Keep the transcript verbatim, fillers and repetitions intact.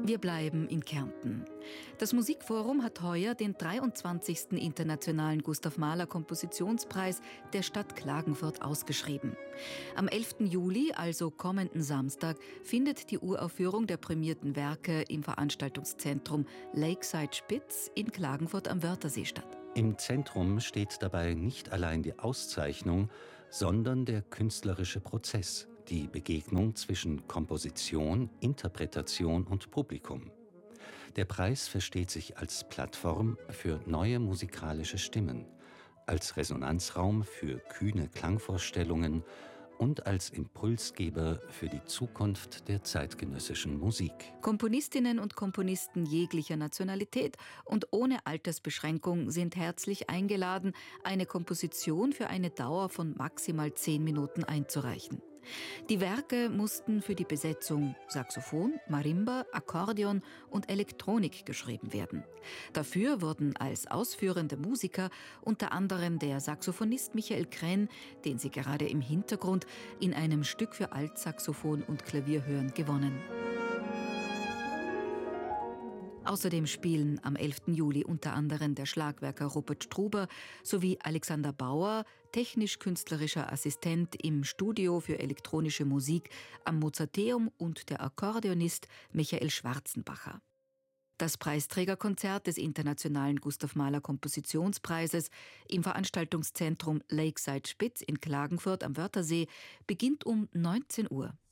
Wir bleiben in Kärnten. Das Musikforum hat heuer den dreiundzwanzigsten Internationalen Gustav Mahler Kompositionspreis der Stadt Klagenfurt ausgeschrieben. Am elften Juli, also kommenden Samstag, findet die Uraufführung der prämierten Werke im Veranstaltungszentrum Lakeside Spitz in Klagenfurt am Wörthersee statt. Im Zentrum steht dabei nicht allein die Auszeichnung, sondern der künstlerische Prozess, die Begegnung zwischen Komposition, Interpretation und Publikum. Der Preis versteht sich als Plattform für neue musikalische Stimmen, als Resonanzraum für kühne Klangvorstellungen und als Impulsgeber für die Zukunft der zeitgenössischen Musik. Komponistinnen und Komponisten jeglicher Nationalität und ohne Altersbeschränkung sind herzlich eingeladen, eine Komposition für eine Dauer von maximal zehn Minuten einzureichen. Die Werke mussten für die Besetzung Saxophon, Marimba, Akkordeon und Elektronik geschrieben werden. Dafür wurden als ausführende Musiker unter anderem der Saxophonist Michael Krenn, den Sie gerade im Hintergrund in einem Stück für Altsaxophon und Klavier hören, gewonnen. Außerdem spielen am elften Juli unter anderem der Schlagwerker Rupert Struber sowie Alexander Bauer, technisch-künstlerischer Assistent im Studio für elektronische Musik am Mozarteum, und der Akkordeonist Michael Schwarzenbacher. Das Preisträgerkonzert des Internationalen Gustav Mahler Kompositionspreises im Veranstaltungszentrum Lakeside Spitz in Klagenfurt am Wörthersee beginnt um neunzehn Uhr.